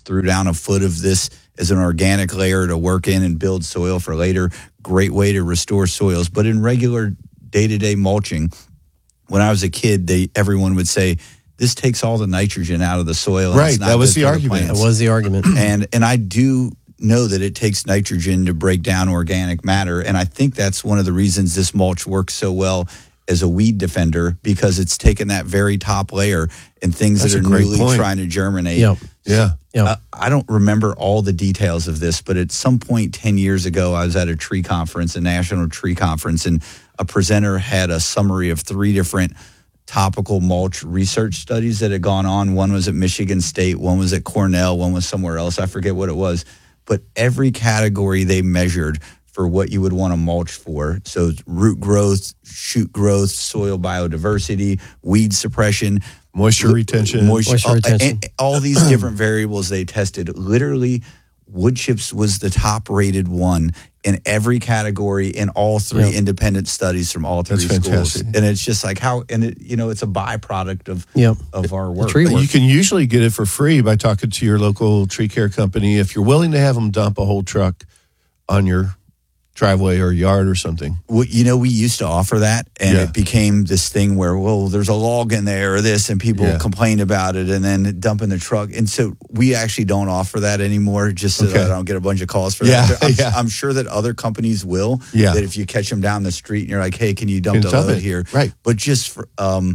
threw down a foot of this as an organic layer to work in and build soil for later. Great way to restore soils. But in regular day-to-day mulching, when I was a kid, everyone would say, this takes all the nitrogen out of the soil. And right, that was the argument. That was the argument. And I do know that it takes nitrogen to break down organic matter. And I think that's one of the reasons this mulch works so well as a weed defender, because it's taken that very top layer and things that are newly trying to germinate. Yep. Yeah. I don't remember all the details of this, but at some point 10 years ago, I was at a tree conference, a national tree conference, and a presenter had a summary of 3 different topical mulch research studies that had gone on. One was at Michigan State, one was at Cornell, one was somewhere else. I forget what it was. But every category they measured for what you would want to mulch for. So root growth, shoot growth, soil biodiversity, weed suppression, moisture retention. And all these different variables they tested. Literally, wood chips was the top rated one in every category in all 3 independent studies from all 3 schools. Fantastic. And it's just like it's a byproduct of our work. You can usually get it for free by talking to your local tree care company if you're willing to have them dump a whole truck on your driveway or yard or something. Well, we used to offer that, and it became this thing where, there's a log in there or this, and people complained about it and then dump in the truck. And so we actually don't offer that anymore, just so that I don't get a bunch of calls for that. I'm sure that other companies will, that if you catch them down the street and you're like, hey, can you dump the load here? Right. But just for,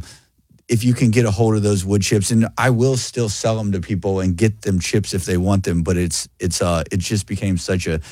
if you can get a hold of those wood chips, and I will still sell them to people and get them chips if they want them, but it just became such a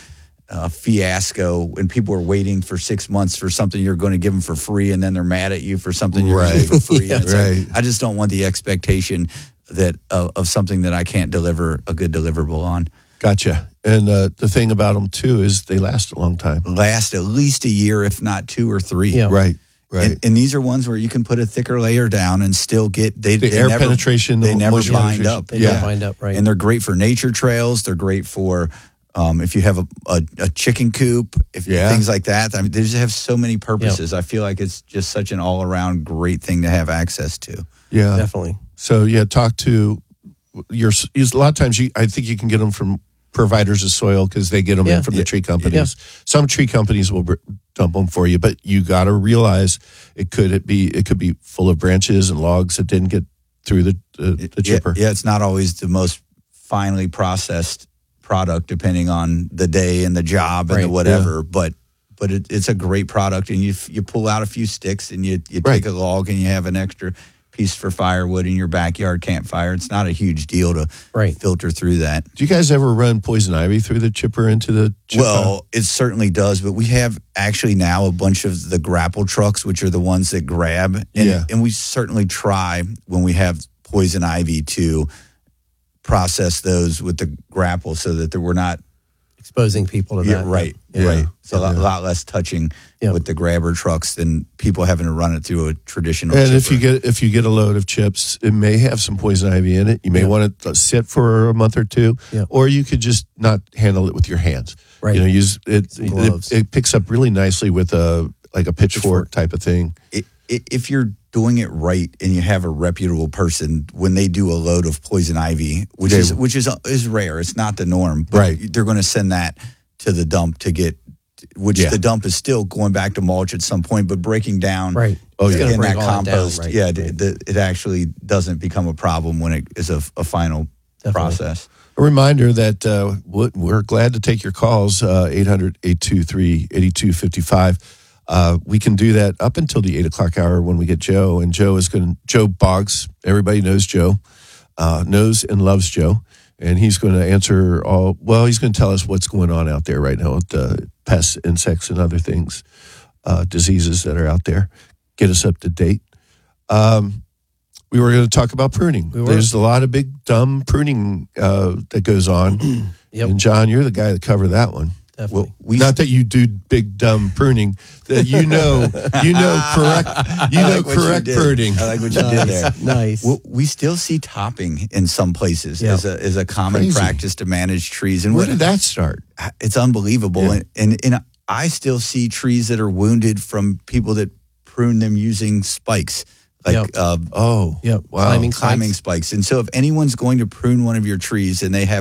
fiasco when people are waiting for 6 months for something you're going to give them for free, and then they're mad at you for something you're going to give for free. Like, I just don't want the expectation that of something that I can't deliver a good deliverable on. Gotcha. And the thing about them too is they last a long time. Last at least a year, if not 2 or 3. Yeah. Right. And these are ones where you can put a thicker layer down and still get the air penetration. They never bind up. They don't bind up, right? And they're great for nature trails. They're great for if you have a chicken coop, things like that. I mean, they just have so many purposes. I feel like it's just such an all-around great thing to have access to. Yeah, definitely. So talk to a lot of times. I think you can get them from providers of soil because they get them in from the tree companies. Yeah. Some tree companies will dump them for you, but you got to realize it could be full of branches and logs that didn't get through the chipper. Yeah, it's not always the most finely processed product, depending on the day and the job and the whatever. But it's a great product, and you pull out a few sticks and you take a log and you have an extra piece for firewood in your backyard campfire. It's not a huge deal to filter through that. Do you guys ever run poison ivy through the chipper into the chipper? Well, it certainly does, but we have actually now a bunch of the grapple trucks, which are the ones that grab. And we certainly try when we have poison ivy to process those with the grapple so that we're not exposing people to that. Right. So a lot less touching with the grabber trucks than people having to run it through a traditional chipper. If you get a load of chips, it may have some poison ivy in it. You may want to sit for a month or 2, or you could just not handle it with your hands. Right. Use it. It picks up really nicely with a pitchfork type of thing. If you're doing it right and you have a reputable person, when they do a load of poison ivy, which is rare, it's not the norm, but they're going to send that to the dump to get, the dump is still going back to mulch at some point, but breaking down in that compost, it actually doesn't become a problem when it is a final process. A reminder that we're glad to take your calls, 800-823-8255. We can do that up until the 8 o'clock hour when we get Joe. And Joe Boggs, everybody knows Joe, knows and loves Joe. And he's going to answer he's going to tell us what's going on out there right now with pests, insects, and other things, diseases that are out there. Get us up to date. We were going to talk about pruning. There's a lot of big, dumb pruning that goes on. And John, you're the guy that covered that one. Definitely. Well, not that you do big dumb pruning, that correct pruning. I like what you did there. Nice. Well, we still see topping in some places as a common practice to manage trees. And where did that start? It's unbelievable. Yeah. And I still see trees that are wounded from people that prune them using spikes. Climbing spikes. And so if anyone's going to prune one of your trees and they have